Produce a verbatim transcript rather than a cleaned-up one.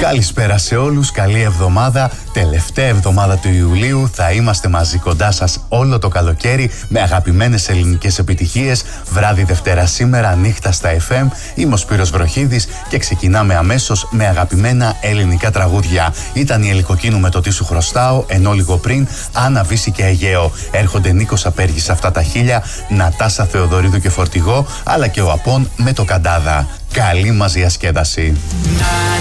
Καλησπέρα σε όλους, καλή εβδομάδα, τελευταία εβδομάδα του Ιουλίου. Θα είμαστε μαζί κοντά σας όλο το καλοκαίρι με αγαπημένες ελληνικές επιτυχίες. Βράδυ Δευτέρα σήμερα, νύχτα στα εφ εμ. Είμαι ο Σπύρος Βροχίδης και ξεκινάμε αμέσως με αγαπημένα ελληνικά τραγούδια. Ήταν η Ελικοκίνου με το Τι σου χρωστάω, ενώ λίγο πριν Άννα Βύση και Αιγαίο. Έρχονται Νίκος Απέργης αυτά τα χίλια, Νατάσα Θεοδωρίδου και Φορτηγό, αλλά και ο Απών με το Καντάδα. Καλή μας διασκέδαση.